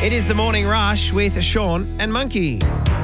It is the Morning Rush with Sean and Monkey.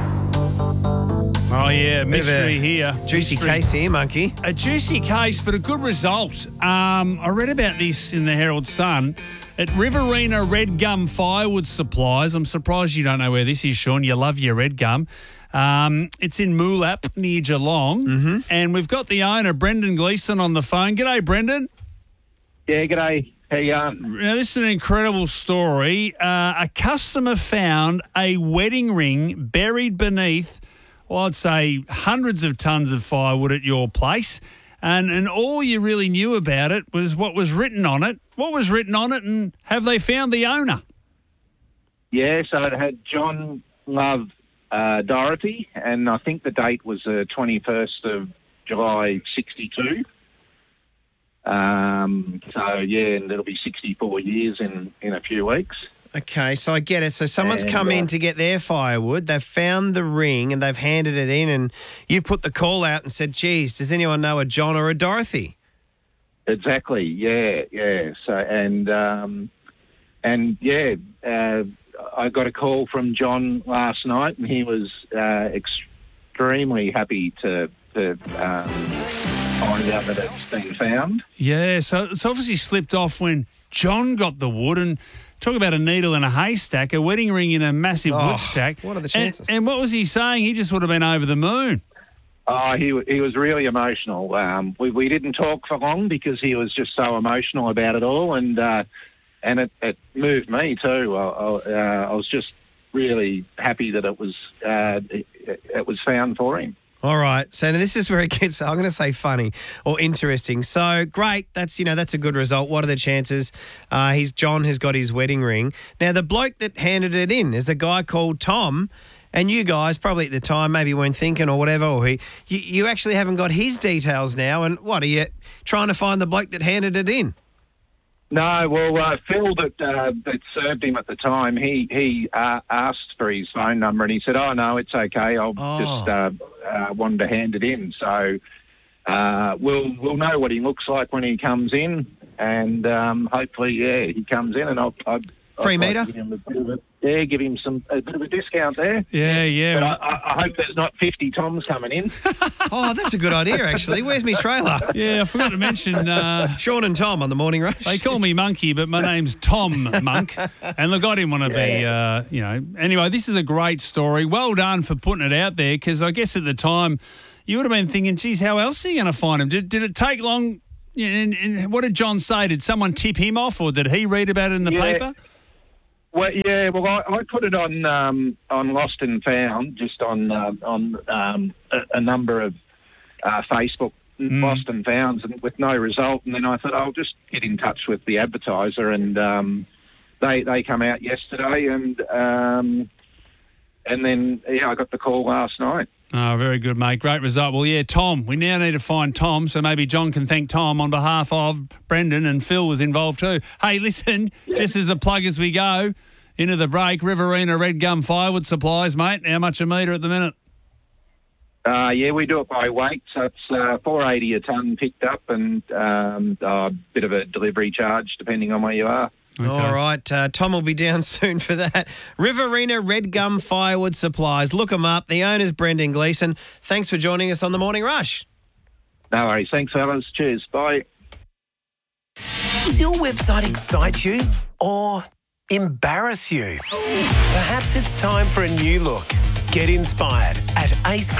Oh, yeah, mystery here. Juicy case here, Monkey. A juicy case, but a good result. I read about this in the Herald Sun. At Riverina Red Gum Firewood Supplies, I'm surprised you don't know where this is, Sean. You love your red gum. It's in Moolap near Geelong. And we've got the owner, Brendan Gleeson, on the phone. G'day, Brendan. Yeah, g'day. How you going? Now, this is an incredible story. A customer found a wedding ring buried beneath, well, I'd say hundreds of tons of firewood at your place. And all you really knew about it was what was written on it. What was written on it, and have they found the owner? Yeah, so it had John Love Dorothy, and I think the date was the 21st of July, 62. And it'll be 64 years in a few weeks. Okay, so I get it. So someone's come in to get their firewood. They've found the ring and they've handed it in, and you've put the call out and said, geez, does anyone know a John or a Dorothy? Exactly, yeah. So, I got a call from John last night, and he was extremely happy to find out that it's been found. Yeah, so it's obviously slipped off when John got the wood, and talk about a needle in a haystack, a wedding ring in a massive wood stack. What are the chances? And what was he saying? He just would have been over the moon. Oh, he was really emotional. We didn't talk for long because he was just so emotional about it all, and it moved me too. I was just really happy that it was found for him. All right. So this is where it gets, I'm going to say funny or interesting. So great. That's a good result. What are the chances? John has got his wedding ring. Now, the bloke that handed it in is a guy called Tom, and you guys probably at the time maybe weren't thinking or whatever, or you actually haven't got his details now. And what, are you trying to find the bloke that handed it in? No, well, Phil that served him at the time, he asked for his phone number, and he said, "Oh no, it's okay. I'll just wanted to hand it in." So we'll know what he looks like when he comes in, and hopefully, he comes in, and I'll free meter. Give him a bit of a discount there. Yeah. But I hope there's not 50 Toms coming in. Oh, that's a good idea, actually. Where's my trailer? Yeah, I forgot to mention... Sean and Tom on the Morning Rush. They call me Monkey, but my name's Tom Monk. And look, I didn't want to be, Anyway, this is a great story. Well done for putting it out there, because I guess at the time you would have been thinking, geez, how else are you going to find him? Did it take long? And what did John say? Did someone tip him off, or did he read about it in the paper? Well, yeah. Well, I put it on Lost and Found, just on a number of Facebook Lost and Founds, and with no result. And then I thought I'll just get in touch with the advertiser, and they come out yesterday, and then I got the call last night. Oh, very good, mate. Great result. Well, yeah, Tom. We now need to find Tom, so maybe John can thank Tom on behalf of Brendan, and Phil was involved too. Hey, listen, just as a plug as we go into the break, Riverina Red Gum Firewood Supplies, mate. How much a metre at the minute? We do it by weight, so it's $4.80 a tonne picked up, and a bit of a delivery charge depending on where you are. Okay. All right. Tom will be down soon for that. Riverina Red Gum Firewood Supplies. Look them up. The owner's Brendan Gleeson. Thanks for joining us on The Morning Rush. No worries. Thanks, fellas. Cheers. Bye. Does your website excite you or embarrass you? Perhaps it's time for a new look. Get inspired at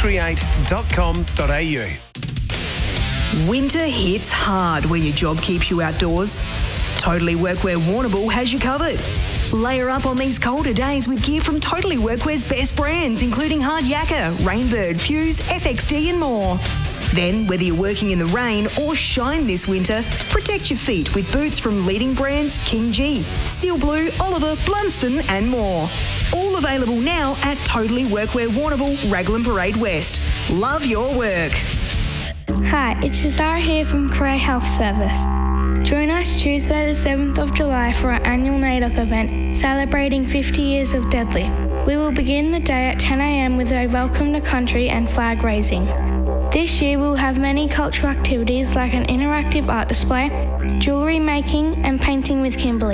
acecreate.com.au. Winter hits hard where your job keeps you outdoors. Totally Workwear Warrnambool has you covered. Layer up on these colder days with gear from Totally Workwear's best brands, including Hard Yakka, Rainbird, Fuse, FXD and more. Then, whether you're working in the rain or shine this winter, protect your feet with boots from leading brands King G, Steel Blue, Oliver, Blunston and more. All available now at Totally Workwear Warrnambool, Raglan Parade West. Love your work. Hi, it's Shazara here from Career Health Service. Join us Tuesday the 7th of July for our annual NAIDOC event celebrating 50 years of Deadly. We will begin the day at 10 a.m. with a welcome to country and flag raising. This year we will have many cultural activities like an interactive art display, jewellery making and painting with Kimberly.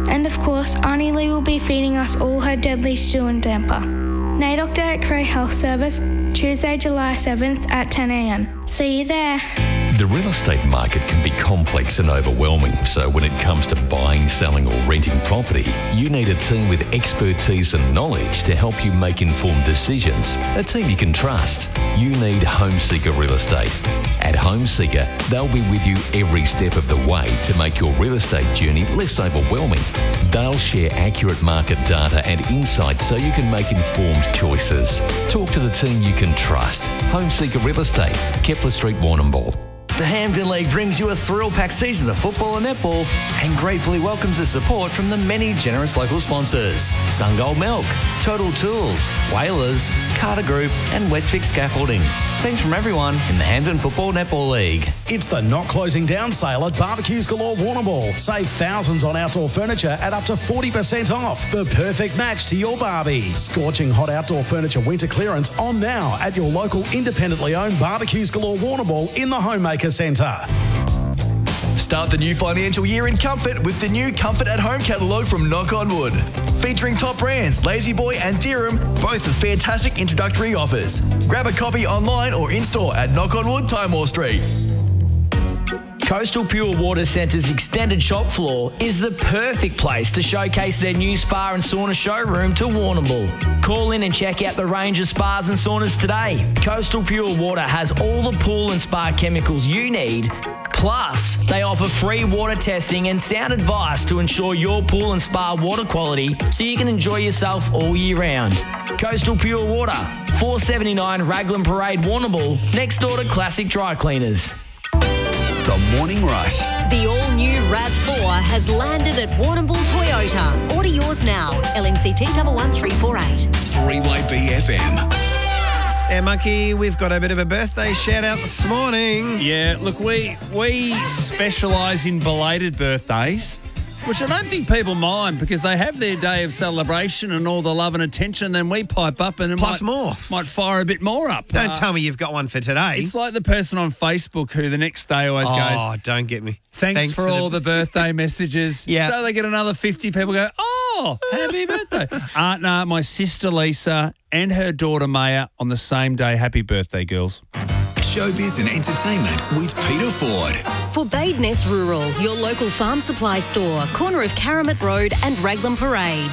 And of course, Auntie Lee will be feeding us all her deadly stew and damper. NAIDOC Day at Cray Health Service, Tuesday, July 7th at 10 a.m. See you there. The real estate market can be complex and overwhelming, so when it comes to buying, selling or renting property, you need a team with expertise and knowledge to help you make informed decisions, a team you can trust. You need Homeseeker Real Estate. At Homeseeker, they'll be with you every step of the way to make your real estate journey less overwhelming. They'll share accurate market data and insights so you can make informed choices. Talk to the team you can trust. Homeseeker Real Estate, Kepler Street, Warrnambool. The Hamden League brings you a thrill-packed season of football and netball and gratefully welcomes the support from the many generous local sponsors. Sungold Milk, Total Tools, Whalers, Carter Group and Westvic Scaffolding. Thanks from everyone in the Hamden Football Netball League. It's the Not Closing Down sale at Barbecues Galore Warrnambool. Save thousands on outdoor furniture at up to 40% off. The perfect match to your Barbie. Scorching hot outdoor furniture winter clearance on now at your local independently owned Barbecues Galore Warrnambool in the Homemaker Centre. Start the new financial year in comfort with the new Comfort at Home catalogue from Knock on Wood. Featuring top brands Lazy Boy and Dirham, both with fantastic introductory offers. Grab a copy online or in-store at Knock on Wood, Timor Street. Coastal Pure Water Centre's extended shop floor is the perfect place to showcase their new spa and sauna showroom to Warrnambool. Call in and check out the range of spas and saunas today. Coastal Pure Water has all the pool and spa chemicals you need. Plus, they offer free water testing and sound advice to ensure your pool and spa water quality so you can enjoy yourself all year round. Coastal Pure Water, 479 Raglan Parade, Warrnambool, next door to Classic Dry Cleaners. The Morning Rush. The all-new RAV4 has landed at Warrnambool Toyota. Order yours now. LMCT 11348. Freeway BFM. Yeah, Monkey, we've got a bit of a birthday shout-out this morning. Yeah, look, we specialise in belated birthdays, which I don't think people mind because they have their day of celebration and all the love and attention, and then we pipe up and might fire a bit more up. Don't tell me you've got one for today. It's like the person on Facebook who the next day always goes, "Oh, don't get me. Thanks for all the birthday messages." Yeah. So they get another 50 people go, "Oh, happy birthday." No, my sister Lisa and her daughter Maya on the same day. Happy birthday, girls. Showbiz and entertainment with Peter Ford. For Badeness Rural, your local farm supply store, corner of Karamat Road and Raglan Parade.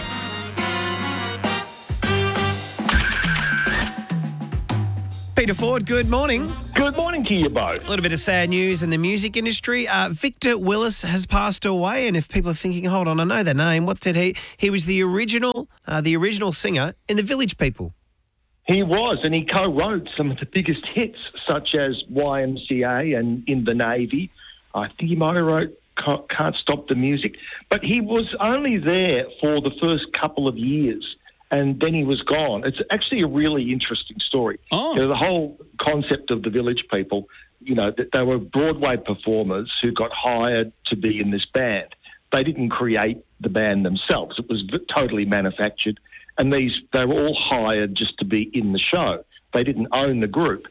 Peter Ford, good morning. Good morning to you both. A little bit of sad news in the music industry. Victor Willis has passed away, and if people are thinking, hold on, I know that name, what did he? He was the original singer in the Village People. He was, and he co-wrote some of the biggest hits, such as YMCA and In the Navy. I think he might have wrote Can't Stop the Music. But he was only there for the first couple of years, and then he was gone. It's actually a really interesting story. Oh. You know, the whole concept of the Village People, you know, that they were Broadway performers who got hired to be in this band. They didn't create the band themselves. It was totally manufactured. And they were all hired just to be in the show. They didn't own the group.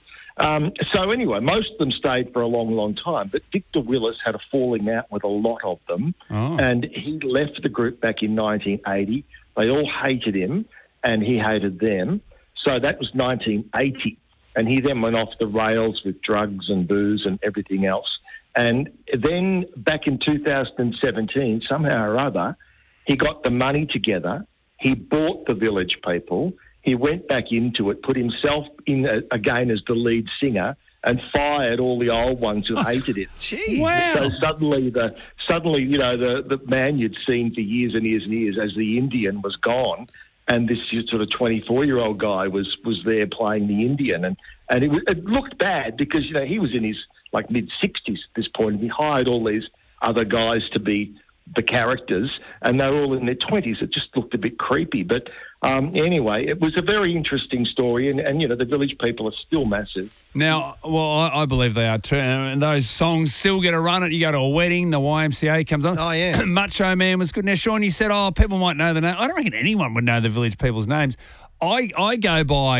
So anyway, most of them stayed for a long, long time. But Victor Willis had a falling out with a lot of them. Oh. And he left the group back in 1980. They all hated him and he hated them. So that was 1980. And he then went off the rails with drugs and booze and everything else. And then back in 2017, somehow or other, he got the money together. He bought the Village People. He went back into it, put himself in again as the lead singer, and fired all the old ones who hated it. Gee. Wow. So suddenly, you know, the man you'd seen for years and years and years as the Indian was gone, and this sort of 24-year-old guy was there playing the Indian, and it looked bad because, you know, he was in his like mid-60s at this point, and he hired all these other guys to be the characters, and they were all in their 20s. It just looked a bit creepy. But anyway, it was a very interesting story, and, you know, the Village People are still massive. Now, well, I believe they are too. And those songs still get a run at. You go to a wedding, the YMCA comes on. Oh, yeah. Macho Man was good. Now, Sean, you said, people might know the name. I don't reckon anyone would know the Village People's names. I go by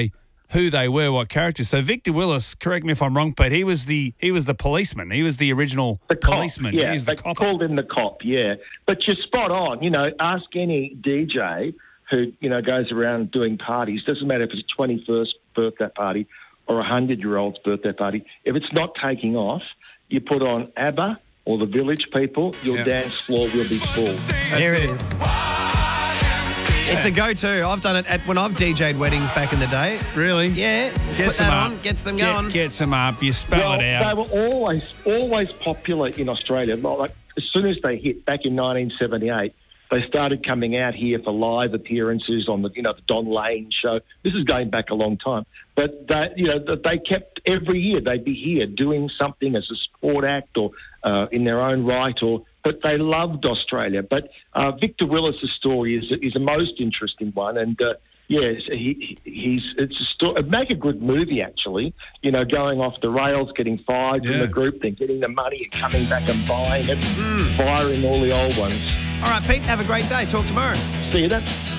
who they were, what characters. So Victor Willis, correct me if I'm wrong, but he was the policeman. He was the original policeman. Yeah, he was the they cop. called him the cop, yeah. But you're spot on. You know, ask any DJ who, you know, goes around doing parties. Doesn't matter if it's a 21st birthday party or a 100-year-old's birthday party. If it's not taking off, you put on ABBA or the Village People, your dance floor will be full. There it is. It's a go-to. I've done it when I've DJ'd weddings back in the day. Really? Yeah. Gets Put that them on, up. gets them going. Gets them up. You spell it out. They were always popular in Australia. Like, as soon as they hit back in 1978, they started coming out here for live appearances on the Don Lane show. This is going back a long time. But they kept every year they'd be here doing something as a sport act or in their own right. But they loved Australia. But Victor Willis' story is a most interesting one, and yes, it's a story. It'd make a good movie actually. You know, going off the rails, getting fired from the group, then getting the money and coming back and buying it, firing all the old ones. All right, Pete, have a great day. Talk tomorrow. See you then.